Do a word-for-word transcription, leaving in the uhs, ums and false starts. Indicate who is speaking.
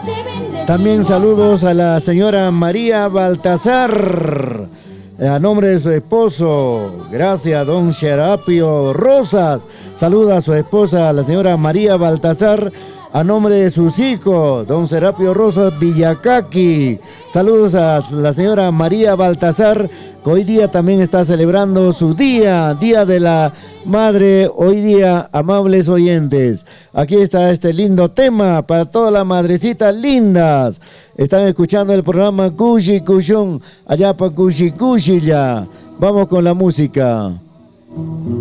Speaker 1: También saludos a la señora María Baltasar, a nombre de su esposo. Gracias, don Serapio Rosas. Saluda a su esposa, la señora María Baltasar, a nombre de sus hijos, don Serapio Rosas Villacaqui. Saludos a la señora María Baltasar, que hoy día también está celebrando su día, Día de la Madre. Hoy día, amables oyentes, aquí está este lindo tema para todas las madrecitas lindas. Están escuchando el programa Cushi Cushun, allá para Cushi Cushi ya. Vamos con la música.